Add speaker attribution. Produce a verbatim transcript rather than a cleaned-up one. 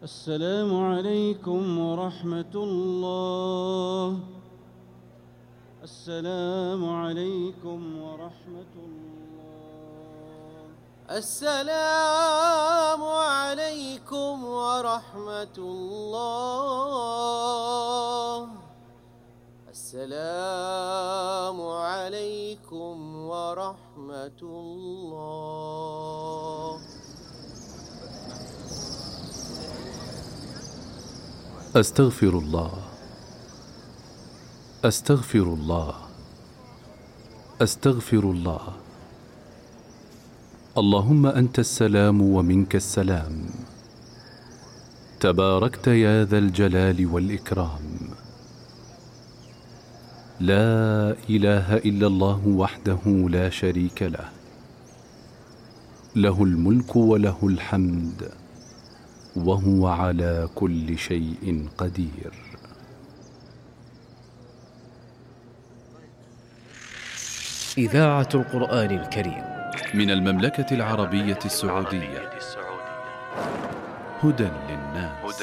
Speaker 1: السلام عليكم ورحمة الله. السلام عليكم ورحمة الله.
Speaker 2: السلام عليكم ورحمة الله. السلام عليكم ورحمة الله.
Speaker 3: أستغفر الله، أستغفر الله، أستغفر الله. اللهم أنت السلام ومنك السلام، تباركت يا ذا الجلال والإكرام. لا إله إلا الله وحده لا شريك له، له الملك وله الحمد وهو على كل شيء قدير.
Speaker 4: إذاعة القرآن الكريم
Speaker 3: من المملكة العربية السعودية، هدى للناس.